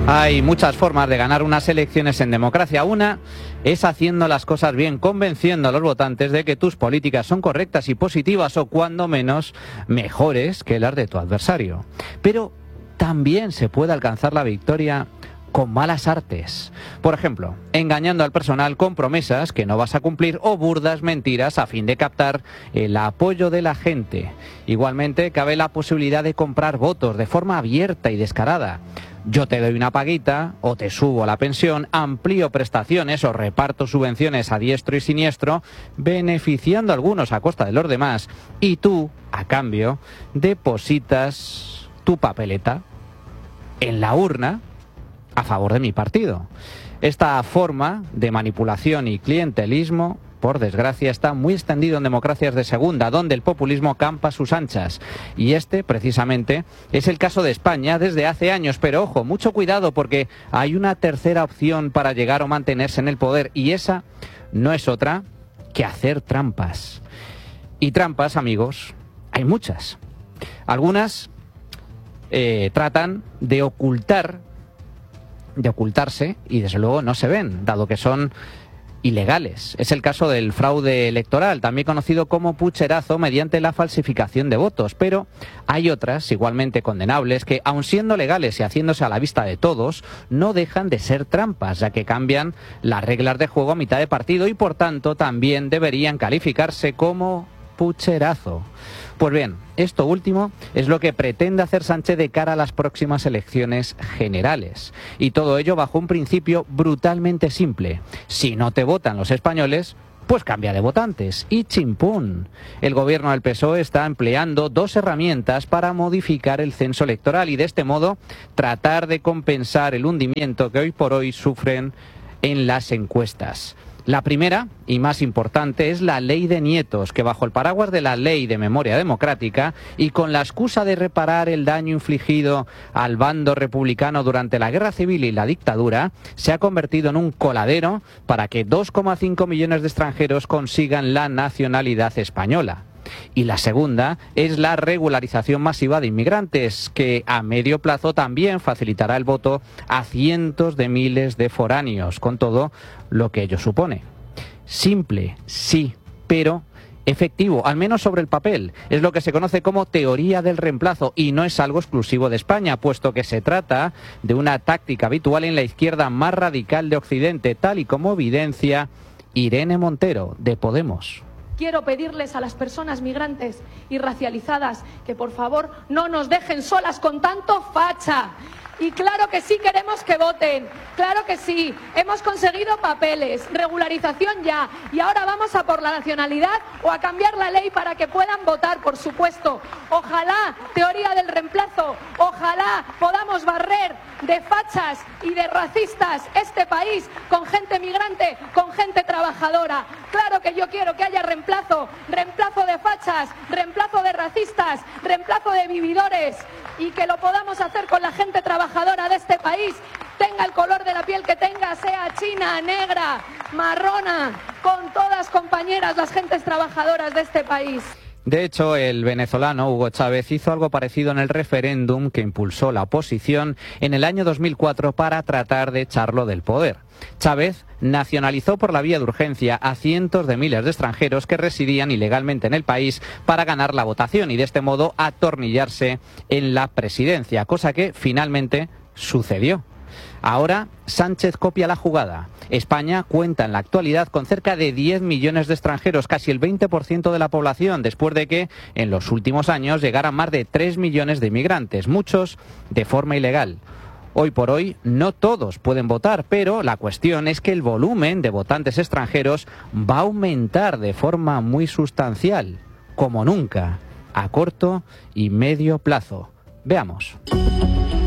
Hay muchas formas de ganar unas elecciones en democracia. Una es haciendo las cosas bien, convenciendo a los votantes de que tus políticas son correctas y positivas o cuando menos mejores que las de tu adversario. Pero también se puede alcanzar la victoria con malas artes. Por ejemplo, engañando al personal con promesas que no vas a cumplir o burdas mentiras a fin de captar el apoyo de la gente. Igualmente, cabe la posibilidad de comprar votos de forma abierta y descarada. Yo te doy una paguita, o te subo la pensión, amplío prestaciones o reparto subvenciones a diestro y siniestro, beneficiando a algunos a costa de los demás, y tú, a cambio, depositas tu papeleta en la urna a favor de mi partido. Esta forma de manipulación y clientelismo, por desgracia, está muy extendido en democracias de segunda, donde el populismo campa a sus anchas. Y este, precisamente, es el caso de España desde hace años. Pero ojo, mucho cuidado, porque hay una tercera opción para llegar o mantenerse en el poder, y esa no es otra que hacer trampas. Y trampas, amigos, hay muchas. Algunas tratan de ocultarse y desde luego no se ven, dado que son ilegales. Es el caso del fraude electoral, también conocido como pucherazo mediante la falsificación de votos, pero hay otras igualmente condenables que, aun siendo legales y haciéndose a la vista de todos, no dejan de ser trampas, ya que cambian las reglas de juego a mitad de partido y por tanto también deberían calificarse como pucherazo. Pues bien, esto último es lo que pretende hacer Sánchez de cara a las próximas elecciones generales. Y todo ello bajo un principio brutalmente simple. Si no te votan los españoles, pues cambia de votantes. Y chimpún. El gobierno del PSOE está empleando dos herramientas para modificar el censo electoral y de este modo tratar de compensar el hundimiento que hoy por hoy sufren en las encuestas. La primera y más importante es la ley de nietos, que bajo el paraguas de la ley de memoria democrática y con la excusa de reparar el daño infligido al bando republicano durante la guerra civil y la dictadura, se ha convertido en un coladero para que 2,5 millones de extranjeros consigan la nacionalidad española. Y la segunda es la regularización masiva de inmigrantes, que a medio plazo también facilitará el voto a cientos de miles de foráneos, con todo lo que ello supone. Simple, sí, pero efectivo, al menos sobre el papel. Es lo que se conoce como teoría del reemplazo y no es algo exclusivo de España, puesto que se trata de una táctica habitual en la izquierda más radical de Occidente, tal y como evidencia Irene Montero, de Podemos. Quiero pedirles a las personas migrantes y racializadas que por favor no nos dejen solas con tanto facha. Y claro que sí queremos que voten, claro que sí, hemos conseguido papeles, regularización ya, y ahora vamos a por la nacionalidad o a cambiar la ley para que puedan votar, por supuesto. Ojalá, teoría del reemplazo, ojalá podamos barrer de fachas y de racistas este país con gente migrante, con gente trabajadora. Claro que yo quiero que haya reemplazo, reemplazo de fachas, reemplazo de racistas, reemplazo de vividores, y que lo podamos hacer con la gente trabajadora de este país, tenga el color de la piel que tenga, sea china, negra, marrona, con todas compañeras las gentes trabajadoras de este país. De hecho, el venezolano Hugo Chávez hizo algo parecido en el referéndum que impulsó la oposición en el año 2004 para tratar de echarlo del poder. Chávez nacionalizó por la vía de urgencia a cientos de miles de extranjeros que residían ilegalmente en el país para ganar la votación y de este modo atornillarse en la presidencia, cosa que finalmente sucedió. Ahora Sánchez copia la jugada. España cuenta en la actualidad con cerca de 10 millones de extranjeros, casi el 20% de la población, después de que en los últimos años llegaran más de 3 millones de inmigrantes, muchos de forma ilegal. Hoy por hoy no todos pueden votar, pero la cuestión es que el volumen de votantes extranjeros va a aumentar de forma muy sustancial, como nunca, a corto y medio plazo. Veamos.